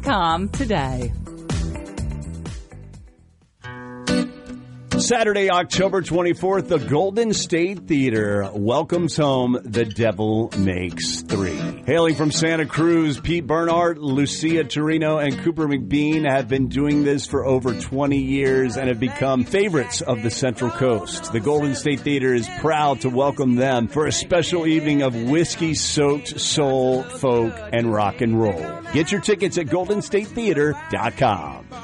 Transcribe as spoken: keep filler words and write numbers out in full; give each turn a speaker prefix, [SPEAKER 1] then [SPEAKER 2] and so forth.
[SPEAKER 1] com today.
[SPEAKER 2] Saturday, October twenty-fourth, the Golden State Theater welcomes home The Devil Makes Three. Hailing from Santa Cruz, Pete Bernhardt, Lucia Torino, and Cooper McBean have been doing this for over twenty years and have become favorites of the Central Coast. The Golden State Theater is proud to welcome them for a special evening of whiskey-soaked soul, folk, and rock and roll. Get your tickets at golden state theater dot com.